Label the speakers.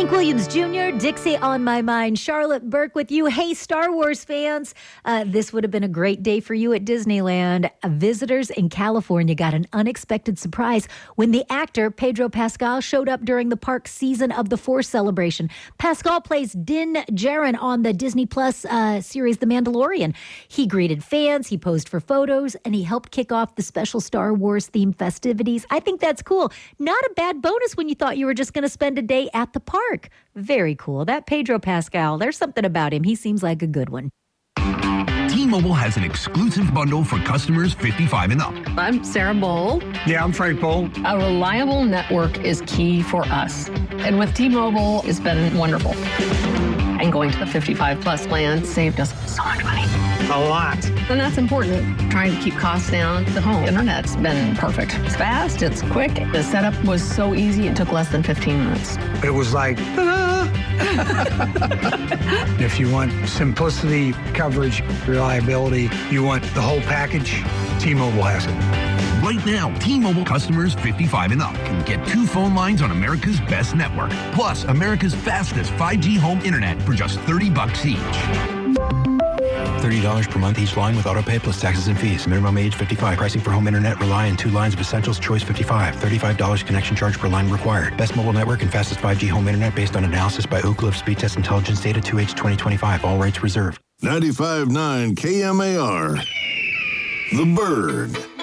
Speaker 1: Hank Williams Jr., Dixie on My Mind, Charlotte Burke with you. Hey, Star Wars fans, this would have been a great day for you at Disneyland. Visitors in California got an unexpected surprise when the actor Pedro Pascal showed up during the park's Season of the Force celebration. Pascal plays Din Djarin on the Disney Plus series The Mandalorian. He greeted fans, he posed for photos, and he helped kick off the special Star Wars-themed festivities. I think that's cool. Not a bad bonus when you thought you were just going to spend a day at the park. Very cool. That Pedro Pascal, there's something about him. He seems like a good one.
Speaker 2: T-Mobile has an exclusive bundle for customers 55 and up.
Speaker 3: I'm Sarah Bowl.
Speaker 4: Yeah, I'm Frank Bowl.
Speaker 3: A reliable network is key for us. And with T-Mobile, it's been wonderful. And going to the 55 plus plan saved us so much money.
Speaker 4: A lot.
Speaker 3: And that's important. Trying to keep costs down. The home internet's been perfect. It's fast, it's quick. The setup was so easy, it took less than 15 minutes.
Speaker 4: It was like, If you want simplicity, coverage, reliability, you want the whole package, T-Mobile has it.
Speaker 2: Right now, T-Mobile customers 55 and up can get 2 phone lines on America's best network, plus America's fastest 5G home internet for just $30 each.
Speaker 5: $30 per month each line with autopay plus taxes and fees. Minimum age 55. Pricing for home internet rely on 2 lines of Essentials Choice 55. $35 connection charge per line required. Best mobile network and fastest 5G home internet based on analysis by Ookla of Speed Test Intelligence data 2H 2025. All rates reserved.
Speaker 6: 95.9 KMAR. The Bird.